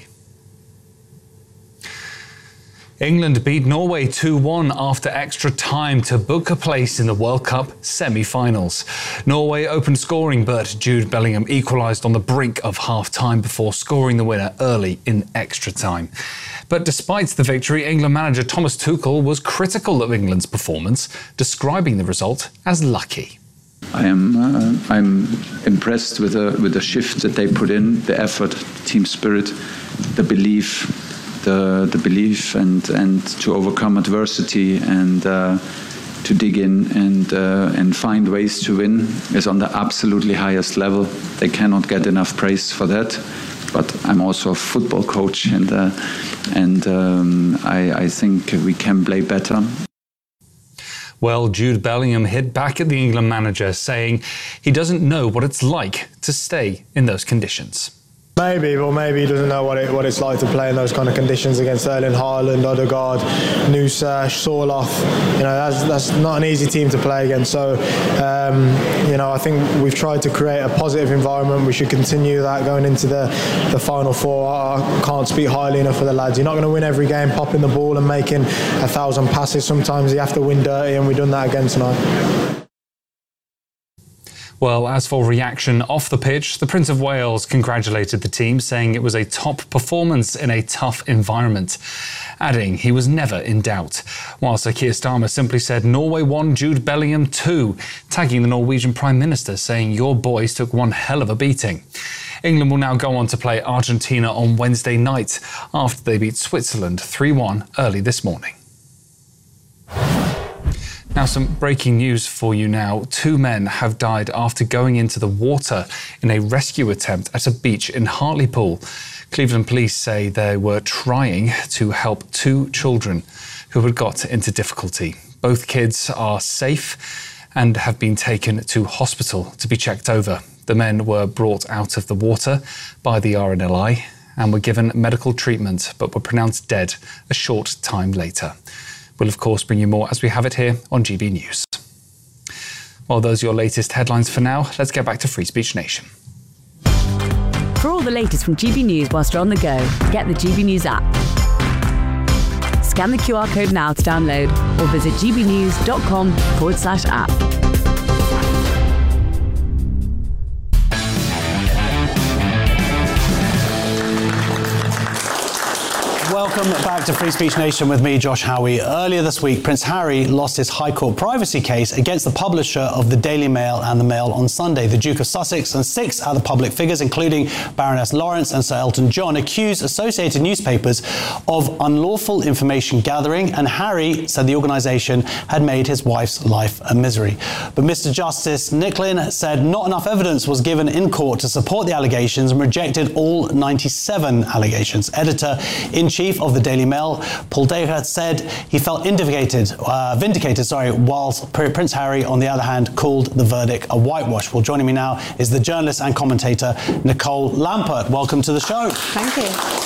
England beat Norway two one after extra time to book a place in the World Cup semi-finals. Norway opened scoring, but Jude Bellingham equalised on the brink of half-time before scoring the winner early in extra time. But despite the victory, England manager Thomas Tuchel was critical of England's performance, describing the result as lucky. I am uh, I'm impressed with the with the shift that they put in, the effort, team spirit, the belief. The, the belief and, and to overcome adversity and uh, to dig in and uh, and find ways to win is on the absolutely highest level. They cannot get enough praise for that. But I'm also a football coach, and uh, and um, I, I think we can play better. Well, Jude Bellingham hit back at the England manager, saying he doesn't know what it's like to stay in those conditions. Maybe, but maybe he doesn't know what it what it's like to play in those kind of conditions against Erling Haaland, Odegaard, Nusa, Sorloth. You know, that's that's not an easy team to play against. So, um, you know, I think we've tried to create a positive environment. We should continue that going into the, the final four. I can't speak highly enough for the lads. You're not going to win every game popping the ball and making a thousand passes. Sometimes you have to win dirty, and we've done that again tonight. Well, as for reaction off the pitch, the Prince of Wales congratulated the team, saying it was a top performance in a tough environment, adding he was never in doubt. While Sir Keir Starmer simply said Norway won, Jude Bellingham too, tagging the Norwegian Prime Minister, saying your boys took one hell of a beating. England will now go on to play Argentina on Wednesday night after they beat Switzerland three one early this morning. Now, some breaking news for you now. Two men have died after going into the water in a rescue attempt at a beach in Hartlepool. Cleveland police say they were trying to help two children who had got into difficulty. Both kids are safe and have been taken to hospital to be checked over. The men were brought out of the water by the R N L I and were given medical treatment but were pronounced dead a short time later. We'll of course bring you more as we have it here on G B News. Well, those are your latest headlines for now. Let's get back to Free Speech Nation. For all the latest from G B News whilst you're on the go, get the G B News app. Scan the Q R code now to download or visit gbnews.com forward slash app. Welcome back to Free Speech Nation with me, Josh Howie. Earlier this week, Prince Harry lost his High Court privacy case against the publisher of the Daily Mail and the Mail on Sunday. The Duke of Sussex and six other public figures, including Baroness Lawrence and Sir Elton John, accused associated newspapers of unlawful information gathering, and Harry said the organisation had made his wife's life a misery. But Mister Justice Nicklin said not enough evidence was given in court to support the allegations and rejected all ninety-seven allegations. Editor-in-Chief of the Daily Mail, Paul Dacre, said he felt vindicated, uh, vindicated, sorry, whilst Prince Harry, on the other hand, called the verdict a whitewash. Well, joining me now is the journalist and commentator Nicole Lampert. Welcome to the show. Thank you.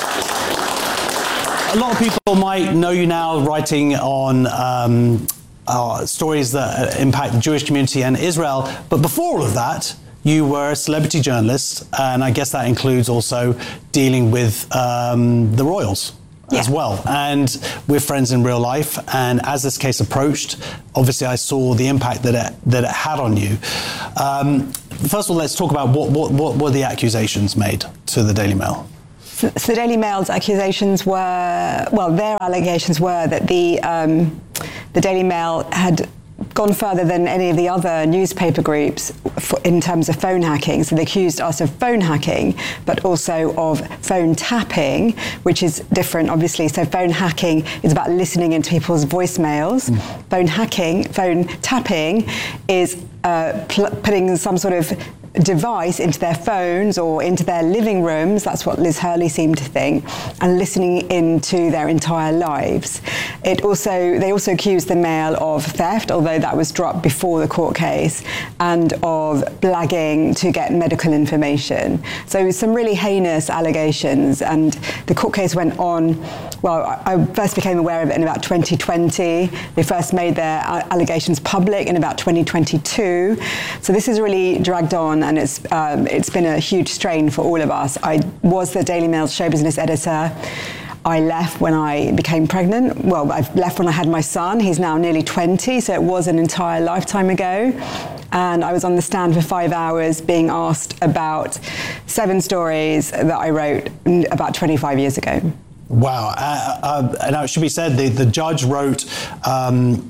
A lot of people might know you now writing on um, uh, stories that impact the Jewish community and Israel, but before all of that, you were a celebrity journalist, and I guess that includes also dealing with um, the royals. Yeah. As well. And we're friends in real life. And as this case approached, obviously I saw the impact that it, that it had on you. Um, first of all, let's talk about what, what, what were the accusations made to the Daily Mail? So, so the Daily Mail's accusations were, well, their allegations were that the, um, the Daily Mail had gone further than any of the other newspaper groups for, in terms of phone hacking. So they accused us of phone hacking, but also of phone tapping, which is different, obviously. So phone hacking is about listening into people's voicemails. Mm. Phone hacking, phone tapping is uh, pl- putting some sort of device into their phones or into their living rooms, that's what Liz Hurley seemed to think, and listening into their entire lives. It also, they also accused the Mail of theft, although that was dropped before the court case, and of blagging to get medical information. So some really heinous allegations, and the court case went on. Well, I first became aware of it in about twenty twenty. They first made their allegations public in about twenty twenty-two. So this has really dragged on, and it's um, it's been a huge strain for all of us. I was the Daily Mail's show business editor. I left when I became pregnant. Well, I left when I had my son. He's now nearly twenty, so it was an entire lifetime ago. And I was on the stand for five hours being asked about seven stories that I wrote about twenty-five years ago. Wow. Uh, uh, now, it should be said, the, the judge wrote, um,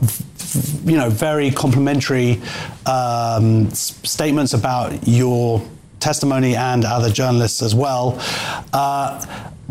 you know, very complimentary um, s- statements about your testimony and other journalists as well. Uh,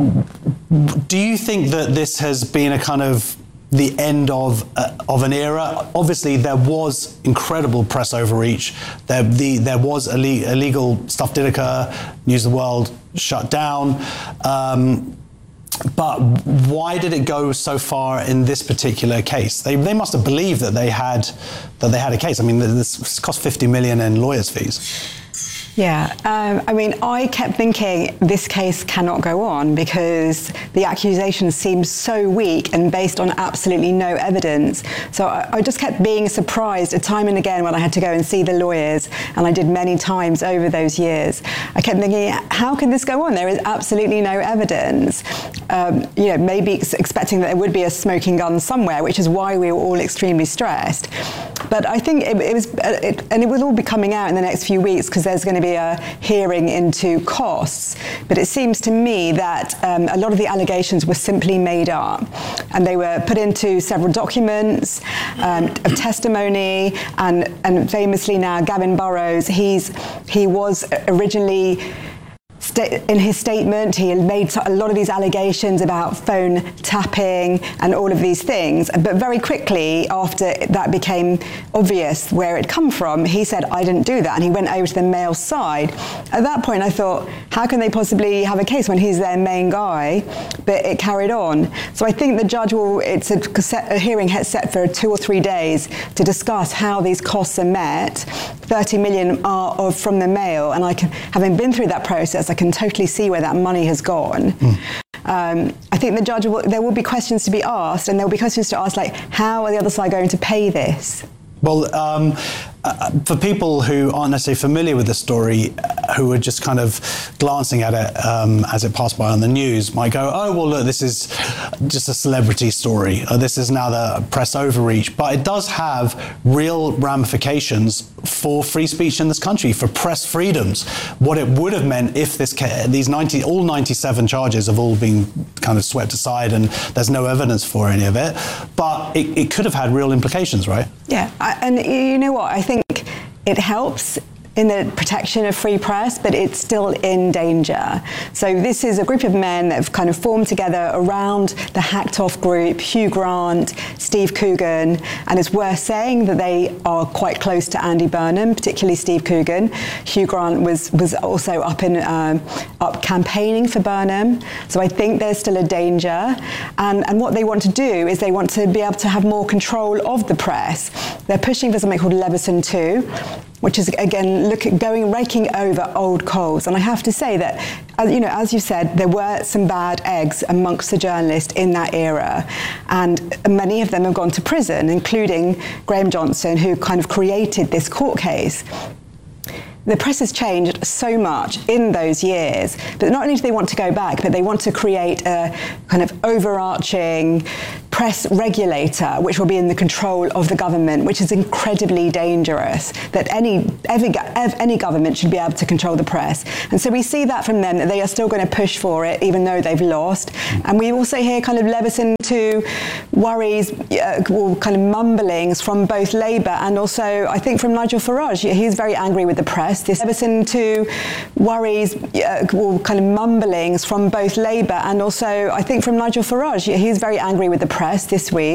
do you think that this has been a kind of the end of uh, of an era? Obviously, there was incredible press overreach. There, the, there was ille- illegal stuff did occur. News of the World shut down. Um, But why did it go so far in this particular case? They they must have believed that they had that they had a case. I mean, this cost fifty million in lawyers' fees. Yeah, um, I mean, I kept thinking this case cannot go on because the accusations seemed so weak and based on absolutely no evidence. So I, I just kept being surprised time and again when I had to go and see the lawyers, and I did many times over those years. I kept thinking, how can this go on? There is absolutely no evidence. Um, you know, maybe expecting that there would be a smoking gun somewhere, which is why we were all extremely stressed. But I think it, it was, it, and it will all be coming out in the next few weeks because there's going to be a hearing into costs. But it seems to me that um, a lot of the allegations were simply made up, and they were put into several documents um, of testimony. And, and famously now, Gavin Burrows, he's he was originally. In his statement, he had made a lot of these allegations about phone tapping and all of these things. But very quickly, after that became obvious where it come from, he said, I didn't do that. And he went over to the Mail side. At that point, I thought, how can they possibly have a case when he's their main guy? But it carried on. So I think the judge will, it's a, a hearing set for two or three days to discuss how these costs are met thirty million are of from the Mail, and I can, having been through that process, I can totally see where that money has gone. Mm. Um, I think the judge will, there will be questions to be asked, and there will be questions to ask, like, how are the other side going to pay this? Well, um, uh, for people who aren't necessarily familiar with the story, uh, who are just kind of glancing at it um, as it passed by on the news, might go, oh, well, look, this is just a celebrity story. Uh, this is now the press overreach. But it does have real ramifications for free speech in this country, for press freedoms. What it would have meant if this ca- these ninety, all ninety-seven charges have all been kind of swept aside and there's no evidence for any of it. But it, it could have had real implications, right? Yeah, I, and you know what? I think it helps in the protection of free press, but it's still in danger. So this is a group of men that have kind of formed together around the Hacked Off group, Hugh Grant, Steve Coogan, and it's worth saying that they are quite close to Andy Burnham, particularly Steve Coogan. Hugh Grant was was also up in um, up campaigning for Burnham, so I think there's still a danger. And and what they want to do is they want to be able to have more control of the press. They're pushing for something called Leveson two, which is, again, look at going, raking over old coals. And I have to say that, you know, as you said, there were some bad eggs amongst the journalists in that era. And many of them have gone to prison, including Graham Johnson, who kind of created this court case. The press has changed so much in those years, but not only do they want to go back, but they want to create a kind of overarching press regulator, which will be in the control of the government, which is incredibly dangerous, that any every, any government should be able to control the press. And so we see that from them, that they are still going to push for it, even though they've lost. And we also hear kind of Leveson two worries, uh, or kind of mumblings from both Labour and also, I think, from Nigel Farage. He's very angry with the press. This Leveson two worries, uh, or kind of mumblings from both Labour and also, I think, from Nigel Farage. He's very angry with the press this week.